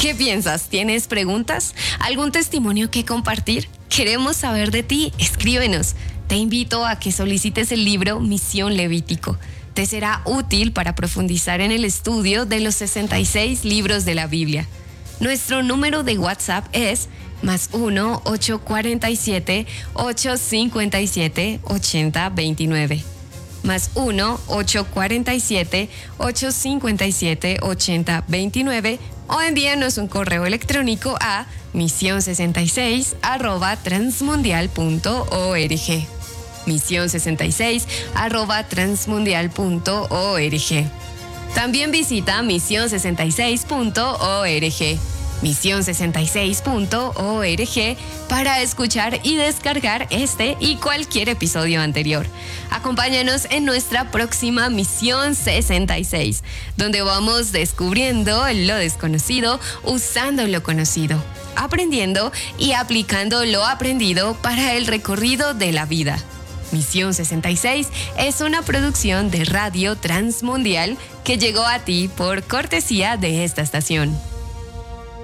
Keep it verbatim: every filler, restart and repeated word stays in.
¿Qué piensas? ¿Tienes preguntas? ¿Algún testimonio que compartir? Queremos saber de ti. Escríbenos. Te invito a que solicites el libro Misión Levítico. Te será útil para profundizar en el estudio de los sesenta y seis libros de la Biblia. Nuestro número de WhatsApp es más uno ocho cuatro siete ocho cinco siete ocho cero dos nueve. Más uno ocho cuatro siete ocho cinco siete ocho cero dos nueve o envíanos un correo electrónico a misión sesenta y seis arroba transmundial punto org. misión sesenta y seis arroba transmundial punto org. También visita misión sesenta y seis punto org. misión sesenta y seis punto org para escuchar y descargar este y cualquier episodio anterior. Acompáñanos en nuestra próxima Misión sesenta y seis, donde vamos descubriendo lo desconocido usando lo conocido, aprendiendo y aplicando lo aprendido para el recorrido de la vida. Misión sesenta y seis es una producción de Radio Transmundial que llegó a ti por cortesía de esta estación.